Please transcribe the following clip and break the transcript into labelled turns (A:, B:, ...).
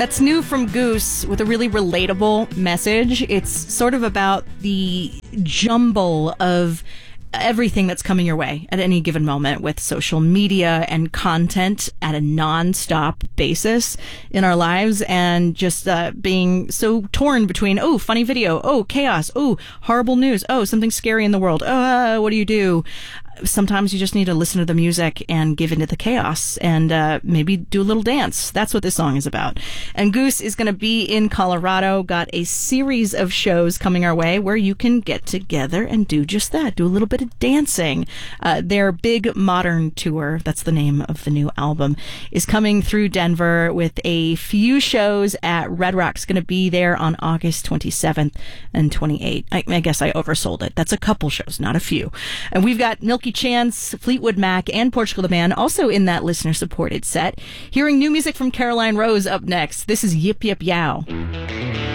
A: That's new from Goose with a really relatable message. It's sort of about the jumble of everything that's coming your way at any given moment with social media and content at a non-stop basis in our lives, and just being so torn between, oh, funny video, oh, chaos, oh, horrible news, oh, something scary in the world, oh, what do you do? Sometimes you just need to listen to the music and give into the chaos and maybe do a little dance. That's what this song is about. And Goose is going to be in Colorado, got a series of shows coming our way where you can get together and do just that, do a little bit of dancing. Their Big Modern Tour, that's the name of the new album, is coming through Denver with a few shows at Red Rocks. Going to be there on August 27th and 28th. I guess I oversold it. That's a couple shows, not a few. And we've got Milky Chance, Fleetwood Mac, and Portugal the Man also in that listener-supported set. Hearing new music from Caroline Rose up next. This is Yip Yip Yow.